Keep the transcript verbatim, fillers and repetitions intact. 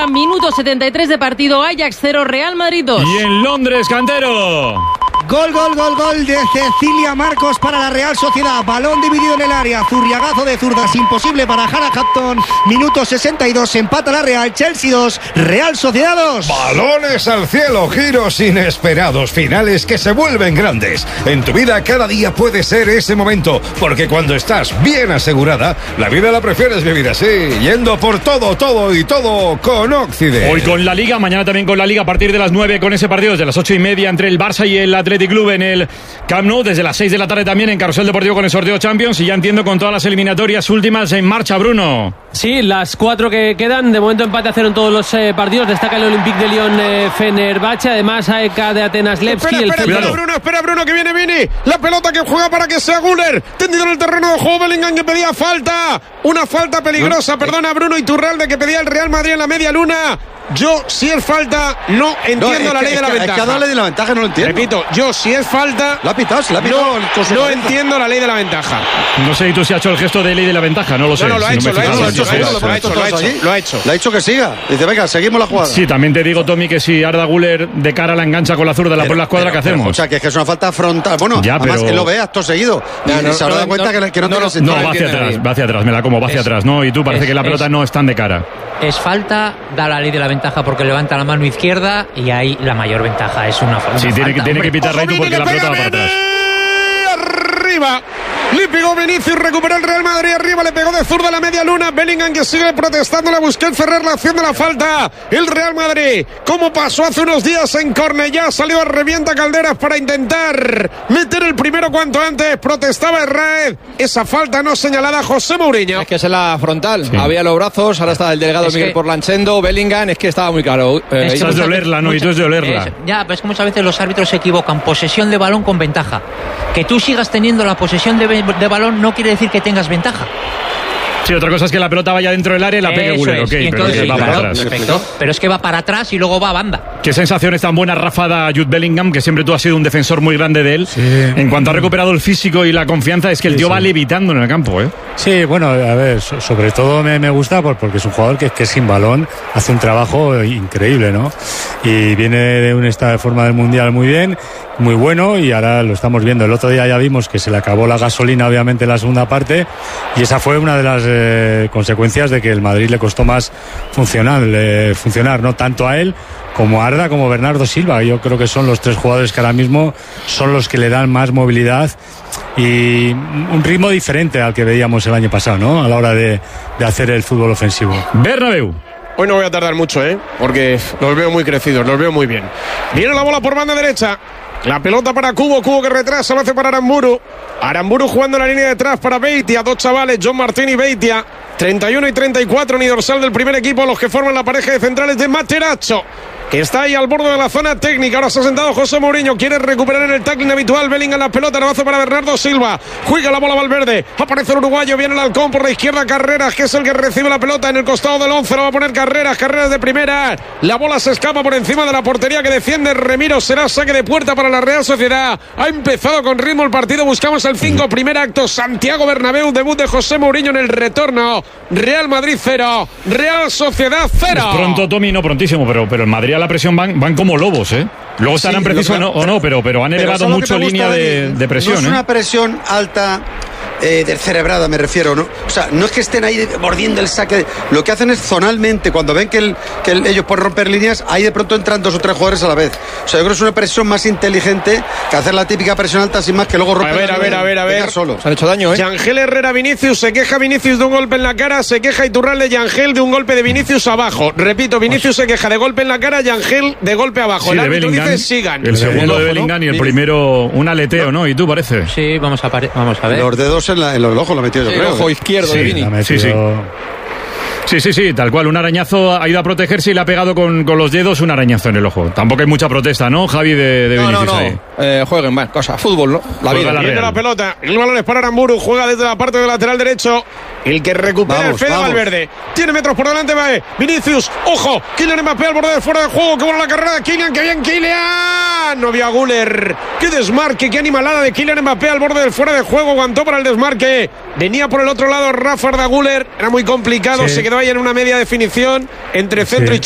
Sociedad, minuto setenta y tres de partido, Ajax cero, Real Madrid dos. Y en Londres, Cantero. Gol, gol, gol, gol de Cecilia Marcos para la Real Sociedad. Balón dividido en el área. Zurriagazo de zurdas. Imposible para Hannah Hampton. Minuto sesenta y dos. Empata la Real. Chelsea dos. Real Sociedad dos. Balones al cielo. Giros inesperados. Finales que se vuelven grandes. En tu vida cada día puede ser ese momento. Porque cuando estás bien asegurada, la vida la prefieres vivir así. Yendo por todo, todo y todo con Occident. Hoy con la Liga. Mañana también con la Liga a partir de las nueve con ese partido desde las ocho y media entre el Barça y el Atlético Club en el Camp Nou, desde las seis de la tarde también en Carrusel Deportivo con el sorteo Champions, y ya entiendo con todas las eliminatorias últimas en marcha, Bruno. Sí, las cuatro que quedan, de momento empate a cero en todos los eh, partidos. Destaca el Olympique de Lyon, eh, Fenerbahce, además A E K de Atenas, Levski. Espera, espera, el espera, Bruno, espera, Bruno, que viene Vini. La pelota que juega para que sea Güler. Tendido en el terreno de juego, Bellingham que pedía falta. Una falta peligrosa, no, perdona, Bruno Iturralde, que pedía el Real Madrid en la media luna. Yo, si es falta, no entiendo no, la ley que, de la es que, ventaja. Es que ha dado la ley de la ventaja, no lo entiendo. Repito, yo, si es falta... Lo ha pitado, se lo ha pitado. No, no entiendo la ley de la ventaja. No sé si tú si has hecho el gesto de ley de la ventaja, no lo sé. No, no, lo ha hecho, lo ha hecho, lo ha hecho, lo ha hecho, lo ha hecho, lo ha hecho. Le ha dicho que siga. Dice, venga, seguimos la jugada. Sí, también te digo, Tommy, que si Arda Güler de cara la engancha con la zurda, la pone la escuadra, ¿qué hacemos? O sea, que es que es una falta frontal. Bueno, ya, además pero... él lo ve acto seguido. No, no, y se habrá dado cuenta que, que no, no tiene sentido. No, va hacia atrás, va hacia atrás, me la como, va hacia atrás, ¿no? Y tú parece es, que la pelota es, no es tan de cara. Es falta, da la ley de la ventaja porque levanta la mano izquierda y ahí la mayor ventaja es una falta. Sí, tiene que, tiene que pitarla ahí tú porque la pelota va para atrás. Arriba, le pegó Vinicius, recuperó el Real Madrid arriba, le pegó de zurda a la media luna. Bellingham que sigue protestando, la Busquets, Ferrer la acción de la falta. El Real Madrid, como pasó hace unos días en Cornellá, salió a revienta Calderas para intentar meter el primero cuanto antes. Protestaba Herrera, esa falta no señalada. José Mourinho. Es que es en la frontal, sí. Había los brazos, ahora está el delegado es Miguel que... Porlanchendo, Bellingham, es que estaba muy claro. Eh, es que es de olerla, ¿no? Y tú es de olerla. Es, ya, pero es que muchas veces los árbitros se equivocan. Posesión de balón con ventaja. Que tú sigas teniendo la posesión de, de balón no quiere decir que tengas ventaja. Sí, otra cosa es que la pelota vaya dentro del área y la pegue Güler, ok, entonces, pero es que sí, va claro, para atrás. Perfecto. Pero es que va para atrás y luego va a banda. Qué sensaciones tan buenas, Rafa, da Jude Bellingham, que siempre tú has sido un defensor muy grande de él. Sí. En cuanto ha recuperado el físico y la confianza, es que el sí, tío sí. va levitando en el campo, ¿eh? Sí, bueno, a ver, sobre todo me, me gusta porque es un jugador que, que sin balón hace un trabajo increíble, ¿no? Y viene de un estado de forma del Mundial muy bien, muy bueno, y ahora lo estamos viendo. El otro día ya vimos que se le acabó la gasolina, obviamente, en la segunda parte, y esa fue una de las eh, consecuencias de que el Madrid le costó más funcionar, eh, funcionar, no tanto a él como a Arda, como Bernardo Silva. Yo creo que son los tres jugadores que ahora mismo son los que le dan más movilidad y un ritmo diferente al que veíamos el año pasado, ¿no? A la hora de, de hacer el fútbol ofensivo. Bernabéu. Hoy no voy a tardar mucho, ¿eh? Porque los veo muy crecidos, los veo muy bien. Viene la bola por banda derecha. La pelota para Cubo, Cubo que retrasa, lo hace para Aramburu. Aramburu jugando en la línea de atrás para Beitia, dos chavales, John Martín y Beitia. treinta y uno y treinta y cuatro, ni dorsal del primer equipo, los que forman la pareja de centrales de Materazzo, que está ahí al borde de la zona técnica. Ahora se ha sentado José Mourinho, quiere recuperar en el tackling habitual. Bellingham la pelota, abrazo para Bernardo Silva, juega la bola Valverde, aparece el uruguayo, viene el halcón por la izquierda, Carreras, que es el que recibe la pelota en el costado del once, lo va a poner Carreras, Carreras de primera, la bola se escapa por encima de la portería que defiende Remiro, será saque de puerta para la Real Sociedad. Ha empezado con ritmo el partido, buscamos el cinco, primer acto, Santiago Bernabéu, debut de José Mourinho en el retorno. Real Madrid cero, Real Sociedad cero. Es pronto, Tommy, no prontísimo, pero, pero el Madrid a la presión van, van como lobos, ¿eh? Luego estarán sí, precisos no, o no, pero, pero han elevado pero mucho línea de, de presión. No es ¿eh? una presión alta eh, descerebrada, me refiero, ¿no? O sea, no es que estén ahí mordiendo el saque. Lo que hacen es zonalmente, cuando ven que, el, que el, ellos pueden romper líneas, ahí de pronto entran dos o tres jugadores a la vez. O sea, yo creo que es una presión más inteligente que hacer la típica presión alta sin más, que luego romper. A ver, a ver, a ver, a ver. Solo. Se han hecho daño, ¿eh? Yangel Herrera, Vinicius, se queja Vinicius de un golpe en la cara, se queja Iturralde, Yangel de un golpe de Vinicius abajo. Repito, Vinicius se queja de golpe en la cara, Yangel de golpe abajo. Sí, el árbitro dice sigan. El segundo de Bellingham, ¿no? Y el primero un aleteo, ¿no? ¿Y tú parece? Sí, vamos a, vamos a ver. Los dedos en, la, en los ojos lo metió yo sí, creo. El ojo izquierdo sí, de Vini. Sí, sí. Sí, sí, sí, tal cual. Un arañazo ha ido a protegerse y le ha pegado con, con los dedos un arañazo en el ojo. Tampoco hay mucha protesta, ¿no, Javi, de, de no, Vinicius no, no. ahí? Eh, jueguen más, cosa, fútbol, ¿no? La Juega vida. la Viene la pelota, el balón es para Aramburu, juega desde la parte del lateral derecho. El que recupera vamos, el Fede vamos. Valverde. Tiene metros por delante, va Vinicius. Ojo, Kylian Mbappé al borde de fuera de juego. Que buena la carrera de Kylian, que bien Kylian. No vio a Güler. Qué desmarque, qué animalada de Kylian Mbappé al borde del fuera de juego. Aguantó para el desmarque. Venía por el otro lado Rafa Arda Güler. Era muy complicado, sí. Se quedó ahí en una media definición entre centro sí. y